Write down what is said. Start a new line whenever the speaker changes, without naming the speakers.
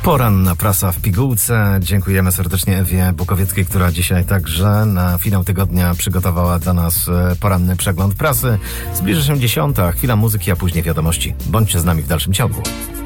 Poranna prasa w pigułce. Dziękujemy serdecznie Ewie Bukowieckiej, która dzisiaj także na finał tygodnia przygotowała dla nas poranny przegląd prasy. Zbliża się 10:00, chwila muzyki, a później wiadomości. Bądźcie z nami w dalszym ciągu.